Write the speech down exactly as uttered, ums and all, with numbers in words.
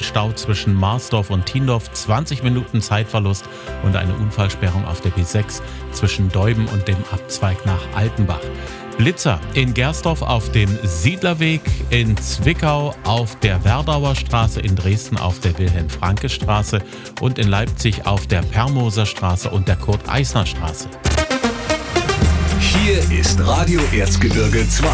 Stau zwischen Marsdorf und Tiendorf, zwanzig Minuten Zeitverlust und eine Unfallsperrung auf der B sechs zwischen Deuben und dem Abzweig nach Altenbach. Blitzer in Gersdorf auf dem Siedlerweg, in Zwickau auf der Werdauer Straße, in Dresden auf der Wilhelm-Franke-Straße und in Leipzig auf der Permoser Straße und der Kurt-Eisner-Straße. Hier ist Radio Erzgebirge zwei.